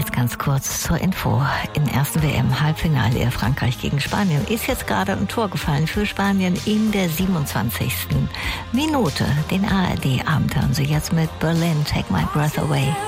jetzt ganz kurz zur Info. Im ersten WM-Halbfinale Frankreich gegen Spanien ist jetzt gerade ein Tor gefallen für Spanien in der 27. Minute. Den ARD-Abend hören Sie jetzt mit Berlin, Take My Breath Away.